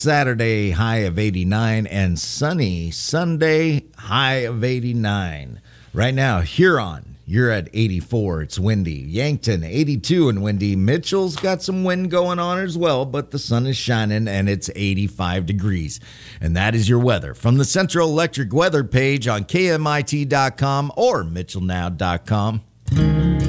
Saturday, high of 89, and sunny Sunday, high of 89. Right now, Huron, you're at 84. It's windy. Yankton, 82 and windy. Mitchell's got some wind going on as well, but the sun is shining and it's 85 degrees. And that is your weather from the Central Electric weather page on KMIT.com or MitchellNow.com.